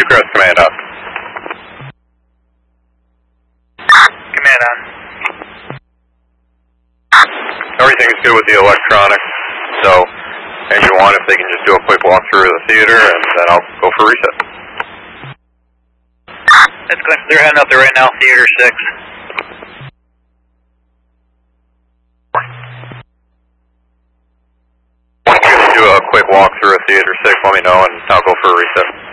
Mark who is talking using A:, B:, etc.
A: Crest Command up.
B: Command on.
A: Everything's good with the electronics, so Engine 1, if they can just do a quick walk through the theater, and then I'll go for reset.
B: That's good. They're heading up there right now, Theater 6.
A: Once you do a quick walk through a Theater 6, let me know, and I'll go for a reset.